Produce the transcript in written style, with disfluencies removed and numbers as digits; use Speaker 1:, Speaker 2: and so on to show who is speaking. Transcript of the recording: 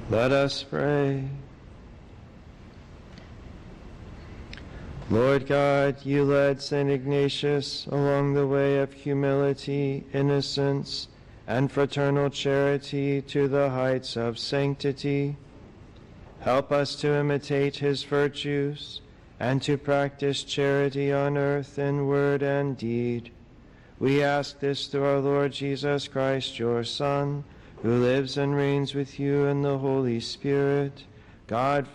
Speaker 1: Let us pray. Lord God, you led St. Ignatius along the way of humility, innocence, and fraternal charity to the heights of sanctity. Help us to imitate his virtues and to practice charity on earth in word and deed. We ask this through our Lord Jesus Christ, your Son, who lives and reigns with you in the Holy Spirit, God